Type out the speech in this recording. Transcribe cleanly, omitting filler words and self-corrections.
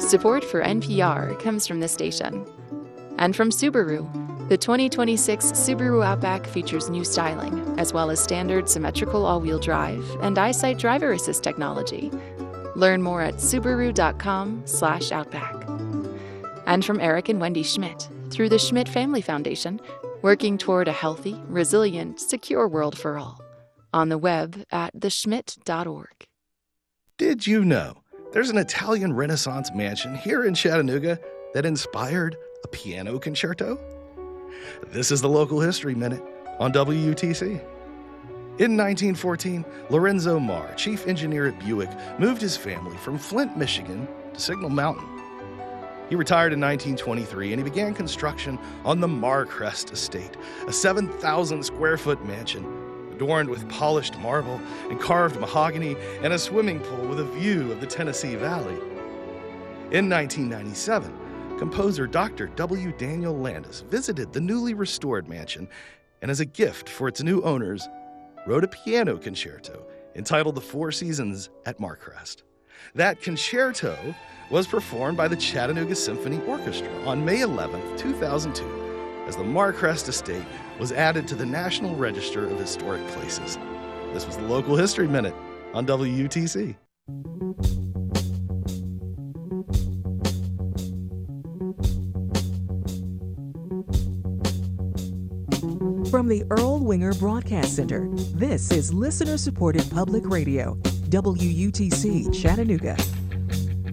Support for NPR comes from this station. And from Subaru, the 2026 Subaru Outback features new styling, as well as standard symmetrical all-wheel drive and EyeSight driver assist technology. Learn more at subaru.com/outback. And from Eric and Wendy Schmidt, through the Schmidt Family Foundation, working toward a healthy, resilient, secure world for all. On the web at theschmidt.org. Did you know there's an Italian Renaissance mansion here in Chattanooga that inspired a piano concerto? This is the Local History Minute on WUTC. In 1914, Lorenzo Marr, chief engineer at Buick, moved his family from Flint, Michigan to Signal Mountain. He retired in 1923 and he began construction on the Marcrest Estate, a 7,000 square foot mansion adorned with polished marble and carved mahogany and a swimming pool with a view of the Tennessee Valley. In 1997, composer Dr. W. Daniel Landis visited the newly restored mansion and, as a gift for its new owners, wrote a piano concerto entitled The Four Seasons at Marcrest. That concerto was performed by the Chattanooga Symphony Orchestra on May 11, 2002, as the Marcrest Estate was added to the National Register of Historic Places. This was the Local History Minute on WUTC. From the Earl Winger Broadcast Center, this is listener-supported public radio, WUTC Chattanooga.